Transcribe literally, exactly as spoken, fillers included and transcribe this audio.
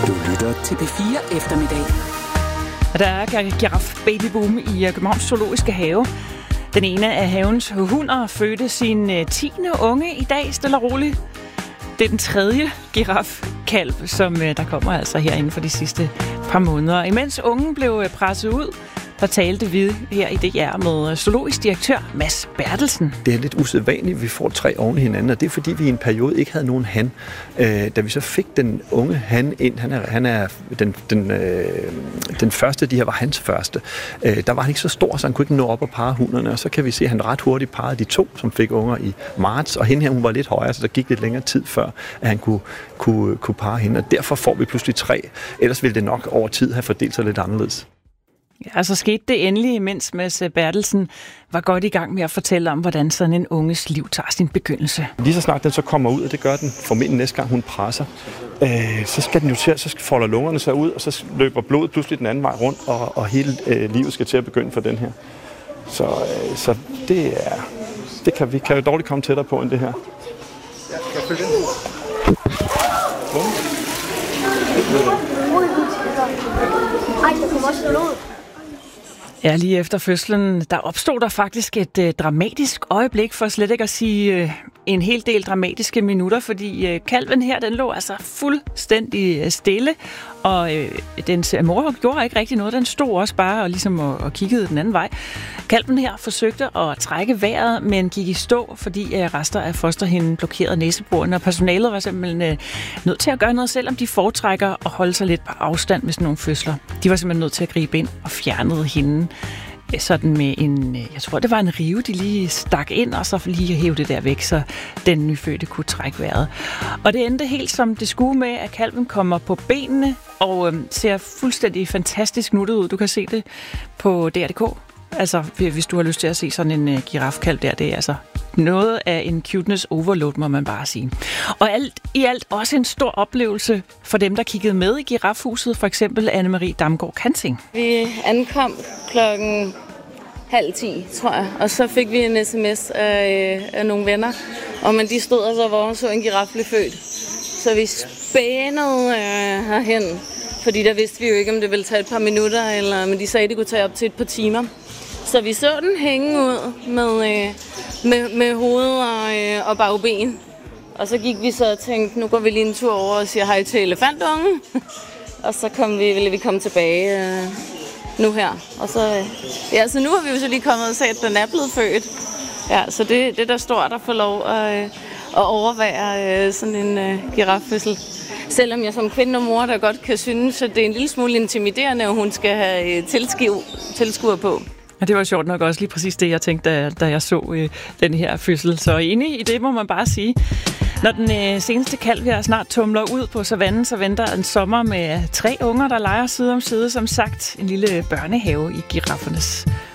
Du lytter til P fire Eftermiddag. Og der er giraf babyboom i Københavns Zoologiske Have. Den ene af havens hunder fødte sin tiende unge i dag, stille og roligt. Det er den tredje girafkalv, som der kommer altså her inden for de sidste par måneder. Imens ungen blev presset ud, der talte vi her i D R med zoologisk direktør Mads Bertelsen. Det er lidt usædvanligt, at vi får tre oven i hinanden, og det er fordi, vi i en periode ikke havde nogen han. Øh, da vi så fik den unge han ind, han er, han er den, den, øh, den første, de her var hans første, øh, der var han ikke så stor, så han kunne ikke nå op og parre hunderne, og så kan vi se, at han ret hurtigt parrede de to, som fik unger i marts, og hende her, hun var lidt højere, så der gik lidt længere tid før, at han kunne, kunne, kunne parre hende, og derfor får vi pludselig tre. Ellers ville det nok over tid have fordelt sig lidt anderledes. Ja, så skete det endelig, mens Mads Bertelsen var godt i gang med at fortælle om, hvordan sådan en unges liv tager sin begyndelse. Lige så snart den så kommer ud, og det gør den formentlig næste gang, hun presser, øh, så skal den jo til, så folder lungerne sig ud, og så løber blodet pludselig den anden vej rundt, og, og hele øh, livet skal til at begynde for den her. Så, øh, så det er, det kan vi kan jo dårligt komme tættere på end det her. Ja, skal jeg følge den? Ej, jeg kommer også ud. Ja, lige efter fødslen, der opstod der faktisk et øh, dramatisk øjeblik, for slet ikke at sige øh, en hel del dramatiske minutter, fordi øh, kalven her, den lå altså fuldstændig øh, stille, og øh, dens mor gjorde ikke rigtig noget. Den stod også bare og, ligesom, og, og kiggede den anden vej. Kalven her forsøgte at trække vejret, men gik i stå, fordi øh, rester af fosterhinden blokerede næseborene, og personalet var simpelthen øh, nødt til at gøre noget, selvom de foretrækker at holde sig lidt på afstand med sådan nogle fødsler. De var simpelthen nødt til at gribe ind og fjernede hende sådan med en, jeg tror det var en rive, de lige stak ind, og så lige hævde det der væk, så den nyfødte kunne trække vejret. Og det endte helt som det skulle med, at kalven kommer på benene og øhm, ser fuldstændig fantastisk nuttet ud. Du kan se det på D R punktum d k. Altså, hvis du har lyst til at se sådan en uh, girafkalv der, det er altså noget af en cuteness overload, må man bare sige. Og alt i alt også en stor oplevelse for dem, der kiggede med i girafhuset, for eksempel Anne-Marie Damgaard Kansing. Vi ankom klokken halv ti, tror jeg, og så fik vi en sms af, af nogle venner, og men de stod altså, hvor så en giraf blev født. Så vi spænede øh, herhen, fordi der vidste vi jo ikke, om det ville tage et par minutter, eller, men de sagde, at det kunne tage op til et par timer. Så vi så den hænge ud med, øh, med, med hoved og, øh, og bagben. Og så gik vi så og tænkte, nu går vi lige en tur over og siger hej til elefantungen. Og så kom vi, ville vi komme tilbage øh, nu her. Og så, øh, ja, så nu har vi jo så lige kommet og set, at den er blevet født. Ja, så det, det er da stort at få lov at, øh, at overvære øh, sådan en øh, giraffødsel. Selvom jeg som kvinde og mor, der godt kan synes, at det er en lille smule intimiderende, at hun skal have øh, tilskuer, tilskuer på. Ja, det var sjovt nok også lige præcis det, jeg tænkte, da, da jeg så øh, den her fødsel. Så enig i det, må man bare sige. Når den øh, seneste kalv her snart tumler ud på savannen, så venter en sommer med tre unger, der leger side om side. Som sagt, en lille børnehave i giraffernes